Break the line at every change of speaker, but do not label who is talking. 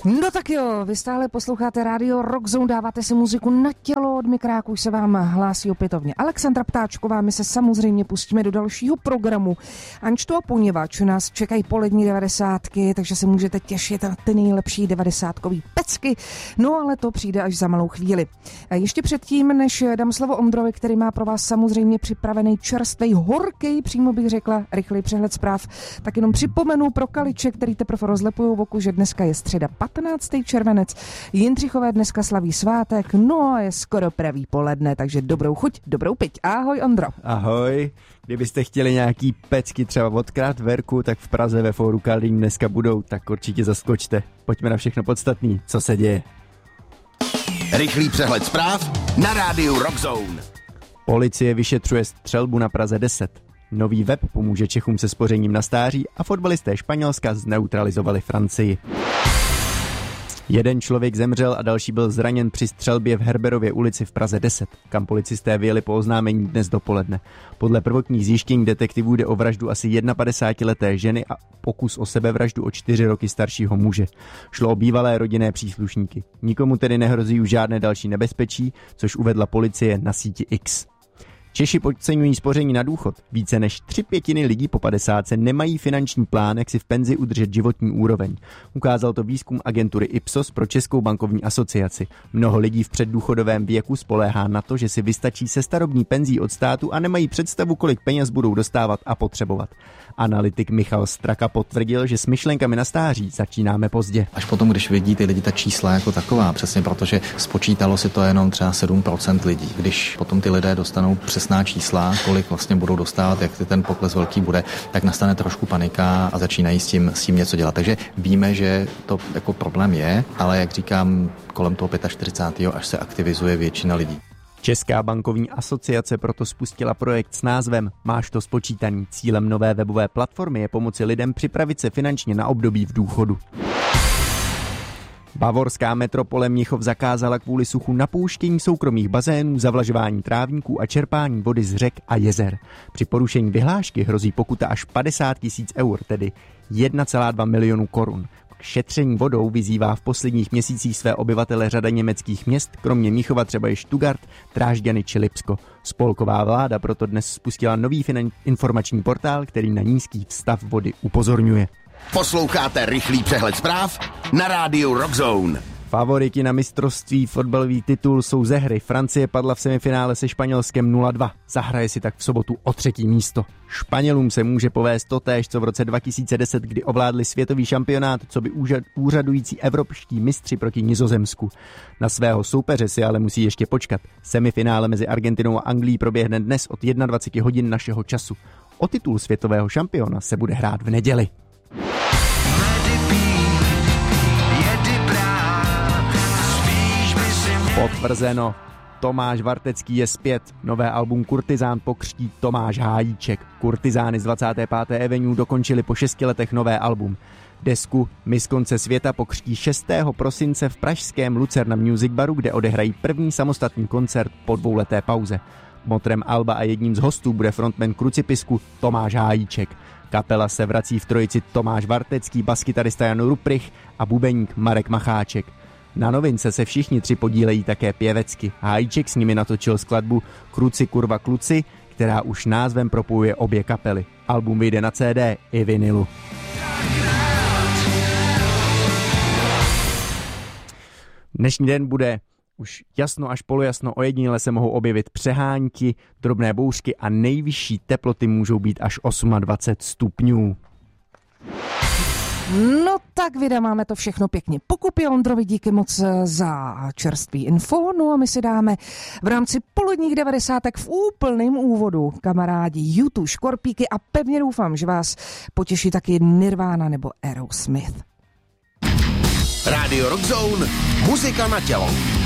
No tak jo, vy stále posloucháte rádio Rockzone, dáváte si muziku na tělo, od mikráku se vám hlásí opětovně Alexandra Ptáčková, my se samozřejmě pustíme do dalšího programu, ančto poněvadž nás čekají polední 90, takže se můžete těšit na ty nejlepší 90kový pecky, no ale to přijde až za malou chvíli. Ještě předtím, než dám slovo Ondrovi, který má pro vás samozřejmě připravený čerstvej, horký, přímo bych řekla, rychlý přehled zpráv, tak jenom připomenu pro kaliče, který teprve rozlepujou v oku, že dneska je středa 15. červenec. Jindřichové dneska slaví svátek, no a je skoro pravý poledne, takže dobrou chuť, dobrou piť. Ahoj, Ondro.
Ahoj. Kdybyste chtěli nějaký pecky třeba od Kraftwerku, tak v Praze ve Fóru Karlín dneska budou, tak určitě zaskočte. Pojďme na všechno podstatný, co se děje.
Rychlý přehled zpráv na rádiu Rockzone.
Policie vyšetřuje střelbu na Praze 10. Nový web pomůže Čechům se spořením na stáří a fotbalisté Španělska zneutralizovali Francii. Jeden člověk zemřel a další byl zraněn při střelbě v Herberově ulici v Praze 10, kam policisté vyjeli po oznámení dnes dopoledne. Podle prvotních zjištění detektivů jde o vraždu asi 51leté ženy a pokus o sebevraždu o 4 roky staršího muže. Šlo o bývalé rodinné příslušníky. Nikomu tedy nehrozí už žádné další nebezpečí, což uvedla policie na síti X. Češi podceňují spoření na důchod. Více než 3/5 lidí po 50 nemají finanční plán, jak si v penzi udržet životní úroveň. Ukázal to výzkum agentury Ipsos pro Českou bankovní asociaci. Mnoho lidí v předdůchodovém věku spoléhá na to, že si vystačí se starobní penzí od státu a nemají představu, kolik peněz budou dostávat a potřebovat. Analytik Michal Straka potvrdil, že s myšlenkami na stáří začínáme pozdě.
Až potom, když vidí ty lidi ta čísla jako taková, přesně protože spočítalo si to jenom třeba 7% lidí. Když potom ty lidé dostanou přesná čísla, kolik vlastně budou dostávat, jak ten pokles velký bude, tak nastane trošku panika a začínají s tím něco dělat. Takže víme, že to jako problém je, ale jak říkám, kolem toho 45. až se aktivizuje většina lidí.
Česká bankovní asociace proto spustila projekt s názvem Máš to spočítaný. Cílem nové webové platformy je pomoci lidem připravit se finančně na období v důchodu. Bavorská metropole Mnichov zakázala kvůli suchu napouštění soukromých bazénů, zavlažování trávníků a čerpání vody z řek a jezer. Při porušení vyhlášky hrozí pokuta až 50 000 eur, tedy 1,2 milionu korun. K šetření vodou vyzývá v posledních měsících své obyvatele řada německých měst, kromě Mnichova třeba je Stuttgart, Drážďany či Lipsko. Spolková vláda proto dnes spustila nový informační portál, který na nízký stav vody upozorňuje.
Posloucháte rychlý přehled zpráv na rádiu Rockzone.
Favoriti na mistrovství fotbalový titul jsou ze hry. Francie padla v semifinále se Španělskem 0-2. Zahraje si tak v sobotu o 3. místo. Španělům se může povést totéž, co v roce 2010, kdy ovládli světový šampionát, co by úřadující evropští mistři proti Nizozemsku. Na svého soupeře si ale musí ještě počkat. Semifinále mezi Argentinou a Anglií proběhne dnes od 21 hodin našeho času. O titul světového šampiona se bude hrát v neděli. Potvrzeno, Tomáš Vartecký je zpět. Nové album Kurtizán pokřtí Tomáš Hájíček. Kurtizány z 25. Avenue dokončili po 6 letech nové album. Desku My z konce světa pokřtí 6. prosince v pražském Lucerna Music Baru, kde odehrají první samostatný koncert po 2leté pauze. Motrem alba a jedním z hostů bude frontman Krucipisku Tomáš Hájíček. Kapela se vrací v trojici Tomáš Vartecký, baskytarista Jan Ruprich a bubeník Marek Macháček. Na novince se všichni 3 podílejí také pěvecky. Hájíček s nimi natočil skladbu Kruci kurva kluci, která už názvem propojuje obě kapely. Album vyjde na CD i vinilu. Dnešní den bude už jasno až polojasno, ojediněle se mohou objevit přehánky, drobné bouřky a nejvyšší teploty můžou být až 28 stupňů.
No tak vida, máme to všechno pěkně pokupě. Ondrovi díky moc za čerstvý info. No a my si dáme v rámci poledních 90 v úplným úvodu, kamarádi, YouTube škorpíky a pevně doufám, že vás potěší taky Nirvana nebo Aerosmith.
Radio Rockzone, muzika na tělo.